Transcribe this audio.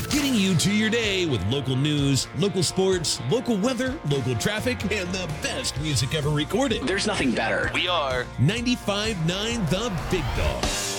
getting you to your day with local news, local sports, local weather, local traffic, and the best music ever recorded. There's nothing better. We are 95.9 The Big Dog.